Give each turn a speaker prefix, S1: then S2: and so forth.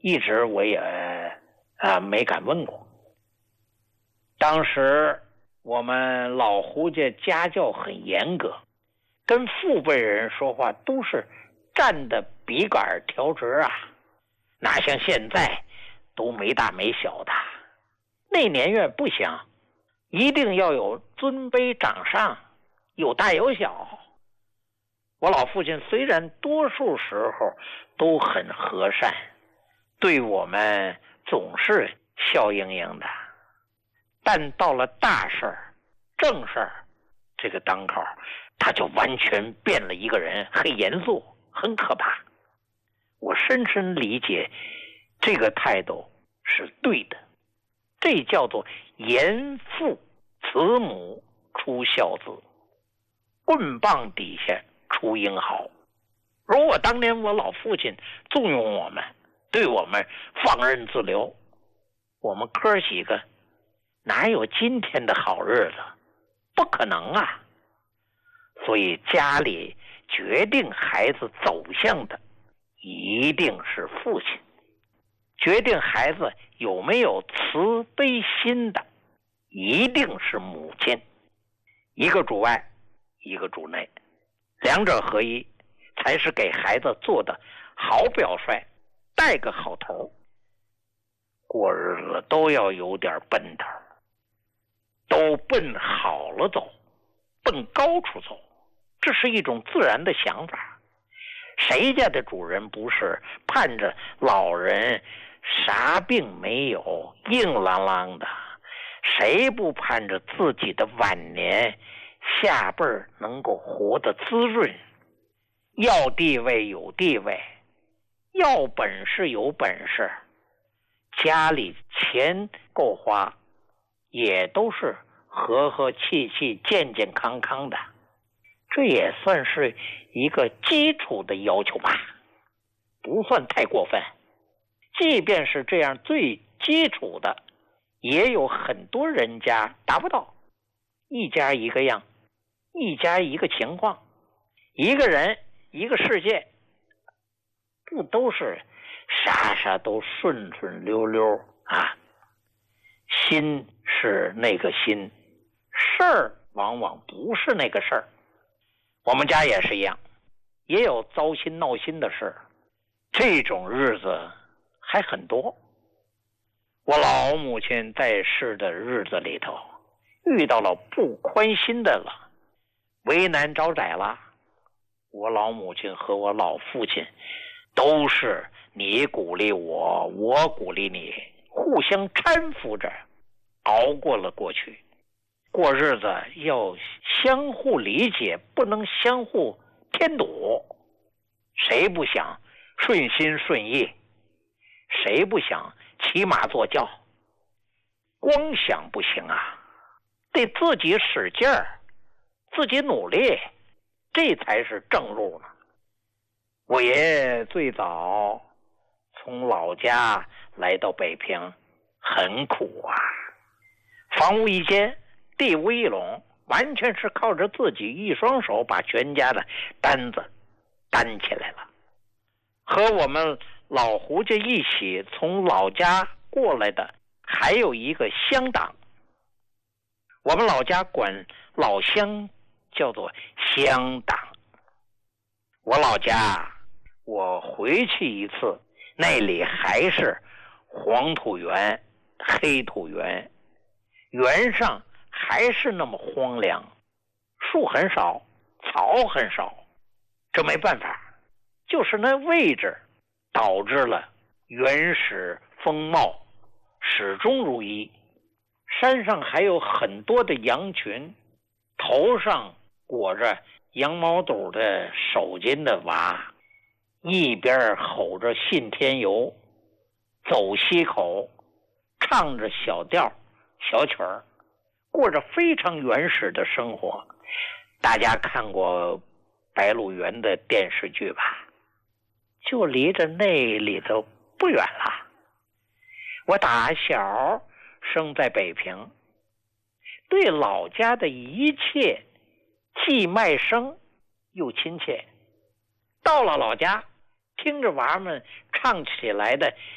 S1: 一直我也没敢问过。当时我们老胡家家教很严格，跟父辈人说话都是站的笔杆调直啊，哪像现在都没大没小的。那年月不行，一定要有尊卑长上，有大有小。我老父亲虽然多数时候都很和善，对我们总是笑盈盈的，但到了大事儿、正事儿这个当口，他就完全变了一个人，很严肃，很可怕。我深深理解这个态度是对的，这叫做严父慈母出孝子，棍棒底下出英豪。如果当年我老父亲纵容我们，对我们放任自流，我们哥几个哪有今天的好日子？不可能啊！所以家里决定孩子走向的一定是父亲，决定孩子有没有慈悲心的一定是母亲。一个主外，一个主内，两者合一，才是给孩子做的好表率，带个好头。过日子都要有点奔头，都奔好了走，奔高处走，这是一种自然的想法。谁家的主人不是盼着老人啥病没有，硬朗朗的？谁不盼着自己的晚年下辈儿能够活得滋润？要地位有地位，要本事有本事，家里钱够花，也都是和和气气、健健康康的，这也算是一个基础的要求吧，不算太过分。即便是这样最基础的，也有很多人家达不到。一家一个样，一家一个情况，一个人一个世界，不都是啥啥都顺顺溜溜啊？心是那个心，事儿往往不是那个事儿。我们家也是一样，也有糟心闹心的事，这种日子还很多。我老母亲在世的日子里头，遇到了不宽心的了，为难招窄了。我老母亲和我老父亲都是你鼓励我，我鼓励你，互相搀扶着熬过了过去。过日子要相互理解，不能相互添堵。谁不想顺心顺意？谁不想骑马坐轿？光想不行啊，得自己使劲儿，自己努力，这才是正路呢。我爷爷最早从老家来到北平，很苦啊，房屋一间，地无一垄，完全是靠着自己一双手把全家的担子担起来了。和我们老胡家一起从老家过来的还有一个乡党，我们老家管老乡叫做乡党。我老家我回去一次，那里还是黄土原、黑土原，原上还是那么荒凉，树很少，草很少。这没办法，就是那位置导致了原始风貌始终如一。山上还有很多的羊群，头上裹着羊毛肚的手巾的娃，一边吼着信天游，走西口，唱着小调小曲儿，过着非常原始的生活。大家看过白鹿原的电视剧吧？就离着那里头不远了。我打小生在北平，对老家的一切既陌生又亲切。到了老家，听着娃们唱起来的